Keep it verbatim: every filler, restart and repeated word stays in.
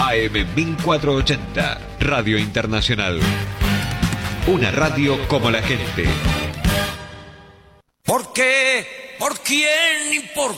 A M mil cuatrocientos ochenta, Radio Internacional. Una radio como la gente. ¿Por qué? ¿Por quién? ¿Y por